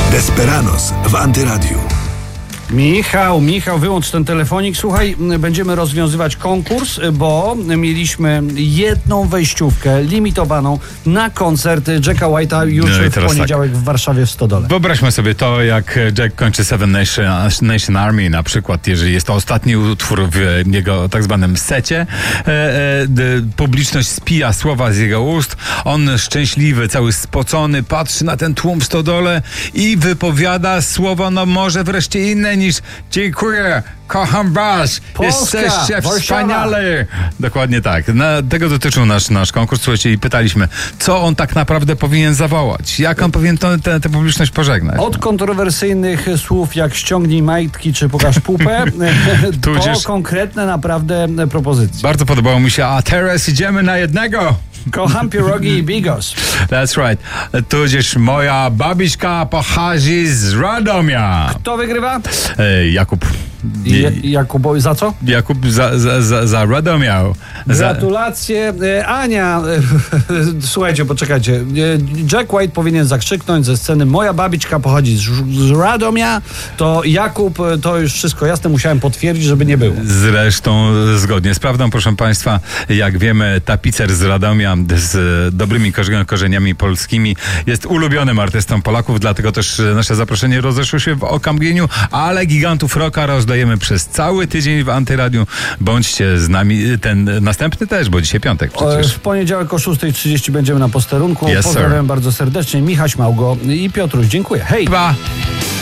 Desperados w Antyradiu. Michał, wyłącz ten telefonik. Słuchaj, będziemy rozwiązywać konkurs, bo mieliśmy jedną wejściówkę limitowaną na koncert Jacka White'a już w poniedziałek w Warszawie w Stodole. Wyobraźmy sobie to, jak Jack kończy Seven Nation Army na przykład, jeżeli jest to ostatni utwór w jego tak zwanym secie. Publiczność spija słowa z jego ust. On szczęśliwy, cały spocony, patrzy na ten tłum w Stodole i wypowiada słowo, no może wreszcie inne niż dziękuję, kocham was, Polska, jesteście Warszawa. wspaniale. Dokładnie tak. Tego dotyczył nasz konkurs. Słuchajcie, i pytaliśmy, co on tak naprawdę powinien zawołać? Jak on powinien tę publiczność pożegnać? Od kontrowersyjnych słów jak ściągnij majtki czy pokaż pupę, po konkretne naprawdę propozycje. Bardzo podobało mi się, a teraz idziemy na jednego. Kocham pierogi i bigos. That's right. Tudzież moja babiczka pochodzi z Radomia. Kto wygrywa? Jakub. Jakubowi za co? Jakub za Radomia. Gratulacje. Ania, słuchajcie, poczekajcie. Jack White powinien zakrzyknąć ze sceny: moja babiczka pochodzi z Radomia. To Jakub, to już wszystko jasne, musiałem potwierdzić, żeby nie było. Zresztą zgodnie z prawdą, proszę państwa, jak wiemy, tapicer z Radomia z dobrymi korzeniami polskimi jest ulubionym artystą Polaków, dlatego też nasze zaproszenie rozeszło się w okamgnieniu, ale gigantów rocka rozdajemy przez cały tydzień w Antyradiu. Bądźcie z nami, ten następny też, bo dzisiaj piątek przecież. W poniedziałek o 6:30 będziemy na posterunku. Yes, Pozdrawiam bardzo serdecznie. Michał, Małgo i Piotruś. Dziękuję. Hej! Pa!